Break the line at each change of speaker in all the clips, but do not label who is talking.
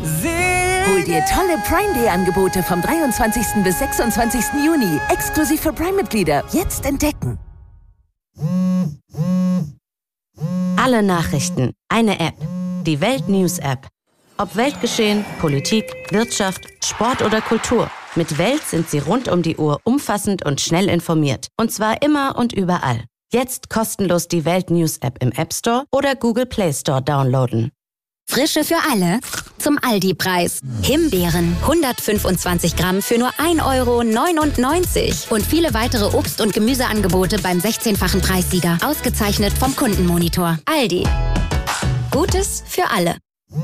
Hol dir tolle Prime Day Angebote vom 23. bis 26. Juni. Exklusiv für Prime-Mitglieder. Jetzt entdecken.
Alle Nachrichten. Eine App. Die Welt News App. Ob Weltgeschehen, Politik, Wirtschaft, Sport oder Kultur. Mit Welt sind Sie rund um die Uhr umfassend und schnell informiert. Und zwar immer und überall. Jetzt kostenlos die Welt News App im App Store oder Google Play Store downloaden.
Frische für alle zum Aldi-Preis. Himbeeren 125 Gramm für nur 1,99 € und viele weitere Obst- und Gemüseangebote beim 16-fachen Preissieger. Ausgezeichnet vom Kundenmonitor. Aldi. Gutes für alle.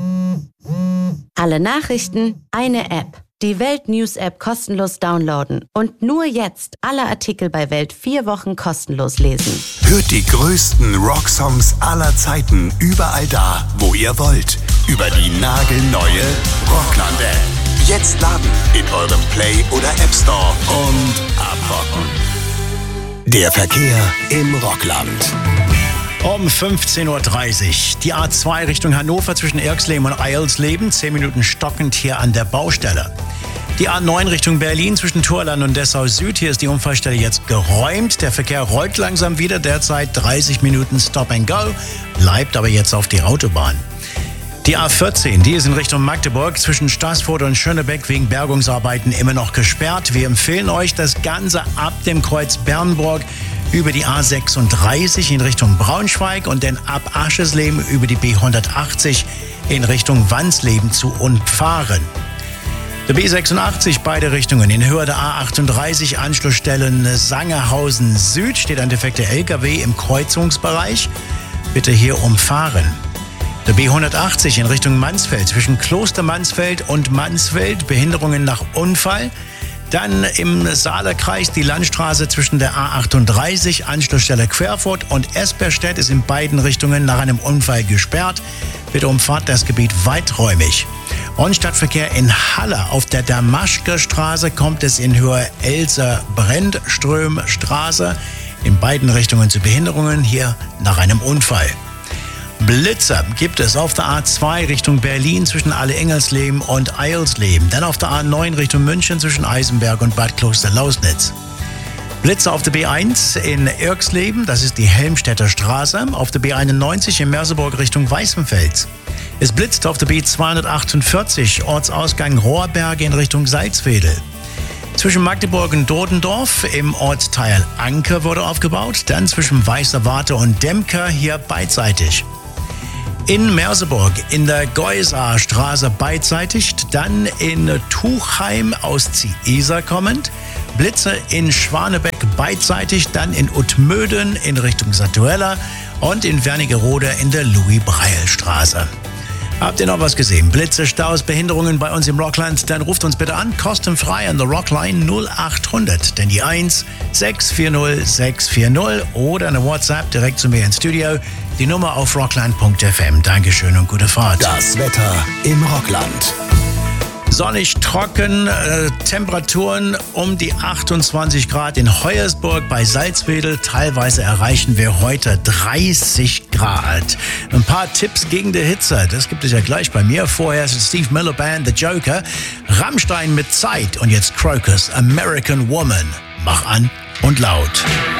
Alle Nachrichten, eine App. Die Welt News App kostenlos downloaden und nur jetzt alle Artikel bei Welt 4 Wochen kostenlos lesen.
Hört die größten Rocksongs aller Zeiten überall da, wo ihr wollt. Über die nagelneue Rockland-App. Jetzt laden in eurem Play- oder App Store und abrocken. Der Verkehr im Rockland.
Um 15.30 Uhr. Die A2 Richtung Hannover zwischen Erxleben und Eilsleben. 10 Minuten stockend hier an der Baustelle. Die A9 Richtung Berlin zwischen Thorland und Dessau Süd. Hier ist die Unfallstelle jetzt geräumt. Der Verkehr rollt langsam wieder. Derzeit 30 Minuten Stop and Go. Bleibt aber jetzt auf die Autobahn. Die A14, die ist in Richtung Magdeburg zwischen Staßfurt und Schönebeck wegen Bergungsarbeiten immer noch gesperrt. Wir empfehlen euch das Ganze ab dem Kreuz Bernburg über die A36 in Richtung Braunschweig und dann ab Aschesleben über die B180 in Richtung Wansleben zu umfahren. Der B86 beide Richtungen in Höhe der A38 Anschlussstellen Sangerhausen Süd steht ein defekter LKW im Kreuzungsbereich. Bitte hier umfahren. Der B180 in Richtung Mansfeld zwischen Kloster Mansfeld und Mansfeld Behinderungen nach Unfall. Dann im Saarlerkreis die Landstraße zwischen der A38, Anschlussstelle Querfurt und Esperstedt ist in beiden Richtungen nach einem Unfall gesperrt. Bitte umfahrt das Gebiet weiträumig. Und Stadtverkehr in Halle auf der Damaschke-Straße kommt es in Höhe Elser-Brennström-Straße in beiden Richtungen zu Behinderungen, hier nach einem Unfall. Blitzer gibt es auf der A2 Richtung Berlin zwischen Alle-Engelsleben und Eilsleben. Dann auf der A9 Richtung München zwischen Eisenberg und Bad Kloster-Lausnitz. Blitzer auf der B1 in Erxleben, das ist die Helmstedter Straße. Auf der B91 in Merseburg Richtung Weißenfels. Es blitzt auf der B248 Ortsausgang Rohrberge in Richtung Salzwedel. Zwischen Magdeburg und Dodendorf im Ortsteil Anker wurde aufgebaut. Dann zwischen Weißer Warte und Demker hier beidseitig. In Merseburg in der Geusaer Straße beidseitig, dann in Tuchheim aus Ziesa kommend, Blitze in Schwanebeck beidseitig, dann in Utmöden in Richtung Satuella und in Wernigerode in der Louis-Breil-Straße. Habt ihr noch was gesehen? Blitze, Staus, Behinderungen bei uns im Rockland? Dann ruft uns bitte an, kostenfrei an der Rockline 0800, denn die 1 640 640 oder eine WhatsApp direkt zu mir ins Studio. Die Nummer auf rockland.fm. Dankeschön und gute Fahrt.
Das Wetter im Rockland.
Sonnig, trocken, Temperaturen um die 28 Grad in Hoyersburg bei Salzwedel. Teilweise erreichen wir heute 30 Grad. Ein paar Tipps gegen die Hitze, das gibt es ja gleich bei mir. Vorher ist Steve Miller Band, The Joker, Rammstein mit Zeit und jetzt Crocus, American Woman. Mach an und laut.